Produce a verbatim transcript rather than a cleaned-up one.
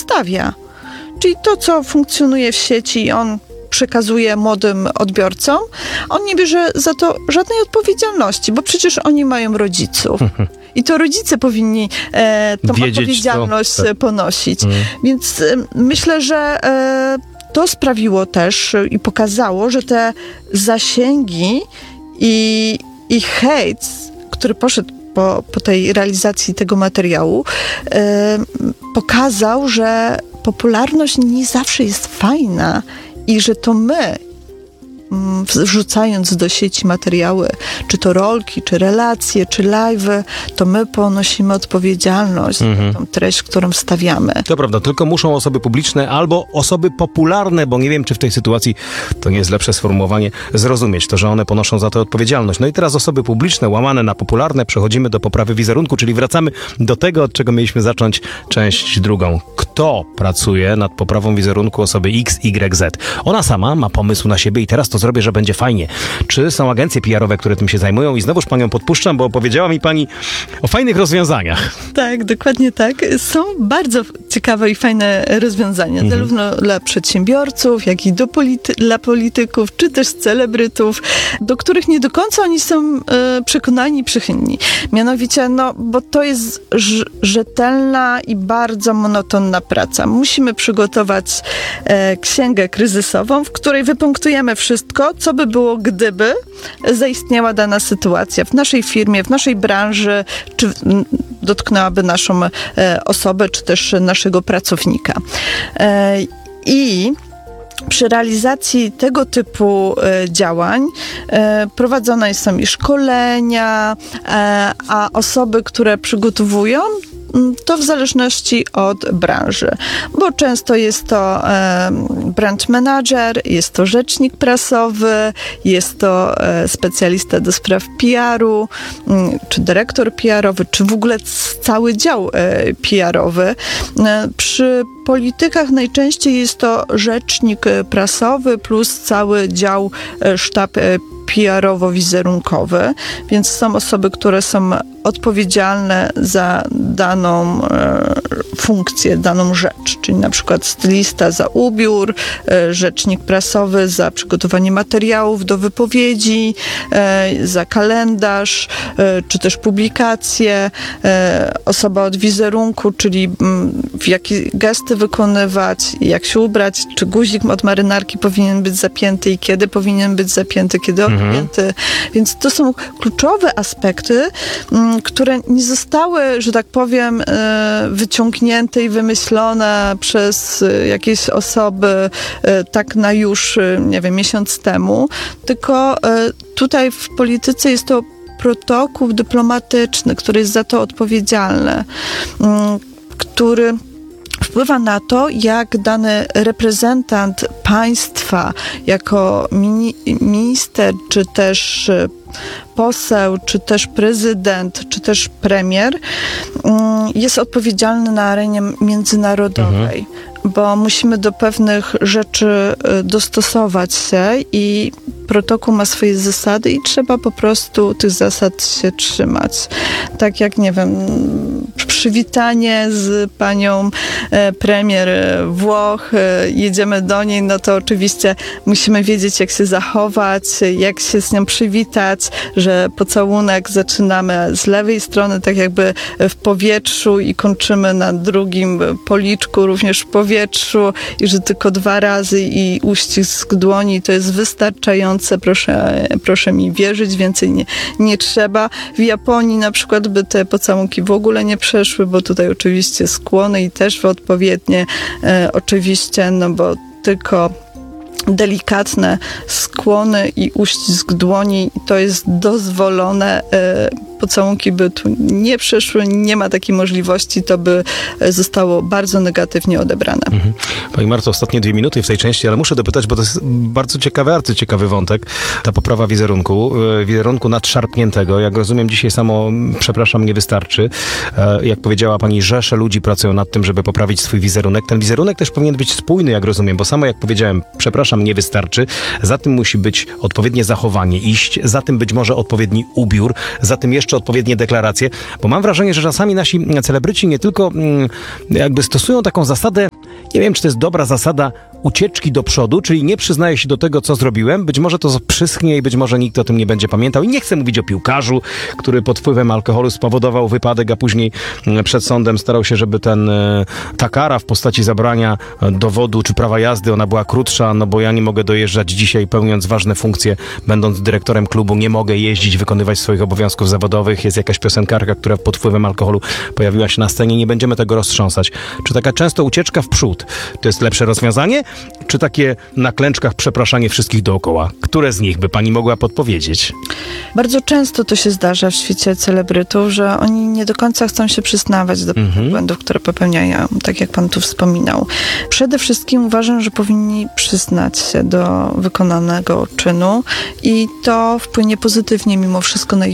przedstawia. Czyli to, co funkcjonuje w sieci i on przekazuje młodym odbiorcom, on nie bierze za to żadnej odpowiedzialności, bo przecież oni mają rodziców. I to rodzice powinni e, tą Wiedzieć, odpowiedzialność co... ponosić. Mhm. Więc e, myślę, że e, to sprawiło też i pokazało, że te zasięgi i, i hejt, który poszedł po, po tej realizacji tego materiału, e, pokazał, że popularność nie zawsze jest fajna i że to my, wrzucając do sieci materiały, czy to rolki, czy relacje, czy live'y, to my ponosimy odpowiedzialność mhm. za tą treść, którą wstawiamy. To prawda, tylko muszą osoby publiczne albo osoby popularne, bo nie wiem, czy w tej sytuacji, to nie jest lepsze sformułowanie, zrozumieć to, że one ponoszą za to odpowiedzialność. No i teraz osoby publiczne, łamane na popularne, przechodzimy do poprawy wizerunku, czyli wracamy do tego, od czego mieliśmy zacząć część drugą. Kto pracuje nad poprawą wizerunku osoby X, Y, Z? Ona sama ma pomysł na siebie i teraz to zrobię, że będzie fajnie. Czy są agencje P R owe, które tym się zajmują? I znowuż panią podpuszczam, bo opowiedziała mi pani o fajnych rozwiązaniach. Tak, dokładnie tak. Są bardzo ciekawe i fajne rozwiązania, mhm. zarówno dla przedsiębiorców, jak i do polity- dla polityków, czy też celebrytów, do których nie do końca oni są e, przekonani i przychylni. Mianowicie, no, bo to jest ż- rzetelna i bardzo monotonna praca. Musimy przygotować e, księgę kryzysową, w której wypunktujemy wszystko, co by było, gdyby zaistniała dana sytuacja w naszej firmie, w naszej branży, czy dotknęłaby naszą e, osobę, czy też naszego pracownika. E, I przy realizacji tego typu e, działań e, prowadzone są i szkolenia, e, a osoby, które przygotowują, to w zależności od branży, bo często jest to e, brand manager, jest to rzecznik prasowy, jest to e, specjalista do spraw P R u, m, czy dyrektor P R owy, czy w ogóle cały dział e, P R owy. E, przy politykach najczęściej jest to rzecznik prasowy plus cały dział e, sztab e, P R owo-wizerunkowy, więc są osoby, które są odpowiedzialne za daną e, funkcję, daną rzecz, czyli na przykład stylista za ubiór, e, rzecznik prasowy za przygotowanie materiałów do wypowiedzi, e, za kalendarz, e, czy też publikacje, e, osoba od wizerunku, czyli m, w jakie gesty wykonywać, jak się ubrać, czy guzik od marynarki powinien być zapięty i kiedy powinien być zapięty, kiedy mhm. odpięty. Więc to są kluczowe aspekty, m, które nie zostały, że tak powiem, wyciągnięte i wymyślone przez jakieś osoby tak na już, nie wiem, miesiąc temu, tylko tutaj w polityce jest to protokół dyplomatyczny, który jest za to odpowiedzialny, który wpływa na to, jak dany reprezentant państwa jako mini, minister, czy też poseł, czy też prezydent, czy też premier jest odpowiedzialny na arenie międzynarodowej. Mhm. Bo musimy do pewnych rzeczy dostosować się i protokół ma swoje zasady i trzeba po prostu tych zasad się trzymać. Tak jak, nie wiem, przywitanie z panią premier Włoch, jedziemy do niej, no to oczywiście musimy wiedzieć, jak się zachować, jak się z nią przywitać, że pocałunek zaczynamy z lewej strony, tak jakby w powietrzu i kończymy na drugim policzku, również w powietrzu. powietrzu i że tylko dwa razy i uścisk dłoni to jest wystarczające, proszę, proszę mi wierzyć, więcej nie, nie trzeba. W Japonii na przykład by te pocałunki w ogóle nie przeszły, bo tutaj oczywiście skłony i też w odpowiednie e, oczywiście, no bo tylko delikatne skłony i uścisk dłoni to jest dozwolone. E, pocałunki by tu nie przeszły, nie ma takiej możliwości, to by zostało bardzo negatywnie odebrane. Mhm. Pani Marto, ostatnie dwie minuty w tej części, ale muszę dopytać, bo to jest bardzo ciekawy, arcyciekawy wątek, ta poprawa wizerunku, wizerunku nadszarpniętego. Jak rozumiem, dzisiaj samo, przepraszam, nie wystarczy. Jak powiedziała pani, rzesze ludzi pracują nad tym, żeby poprawić swój wizerunek. Ten wizerunek też powinien być spójny, jak rozumiem, bo samo jak powiedziałem, przepraszam, nie wystarczy. Za tym musi być odpowiednie zachowanie, iść, za tym być może odpowiedni ubiór, za tym jeszcze jeszcze odpowiednie deklaracje, bo mam wrażenie, że czasami nasi celebryci nie tylko mm, jakby stosują taką zasadę, nie wiem, czy to jest dobra zasada ucieczki do przodu, czyli nie przyznaję się do tego, co zrobiłem. Być może to przyschnie i być może nikt o tym nie będzie pamiętał. I nie chcę mówić o piłkarzu, który pod wpływem alkoholu spowodował wypadek, a później przed sądem starał się, żeby ten, ta kara w postaci zabrania dowodu czy prawa jazdy, ona była krótsza, no bo ja nie mogę dojeżdżać dzisiaj, pełniąc ważne funkcje, będąc dyrektorem klubu, nie mogę jeździć, wykonywać swoich obowiązków zawodowych. Jest jakaś piosenkarka, która pod wpływem alkoholu pojawiła się na scenie. Nie będziemy tego roztrząsać. Czy taka często ucieczka w przód to jest lepsze rozwiązanie? Czy takie na klęczkach przepraszanie wszystkich dookoła? Które z nich by pani mogła podpowiedzieć? Bardzo często to się zdarza w świecie celebrytów, że oni nie do końca chcą się przyznawać do Mhm. błędów, które popełniają, tak jak pan tu wspominał. Przede wszystkim uważam, że powinni przyznać się do wykonanego czynu i to wpłynie pozytywnie mimo wszystko na